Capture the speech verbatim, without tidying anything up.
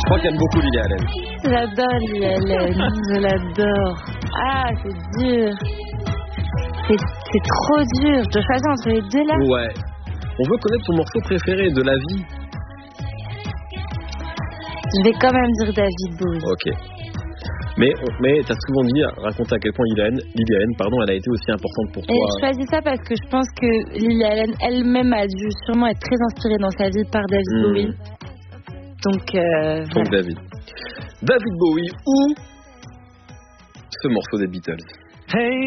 crois qu'elle aime beaucoup Lily Allen. Je l'adore, Lily Allen. Je l'adore. Ah, c'est dur. C'est, c'est trop dur. Je dois choisir entre les deux là. Ouais. On veut connaître ton morceau préféré de la vie. Je vais quand même dire David Bowie. Ok. Mais, mais t'as souvent dit, raconter à quel point Lily Allen, Lily Allen, pardon, elle a été aussi importante pour toi. Et je choisis ça parce que je pense que Lily Allen elle-même a dû sûrement être très inspirée dans sa vie par David mmh. Bowie. Donc, euh, Donc voilà. David. David Bowie ou ce morceau des Beatles. Hey.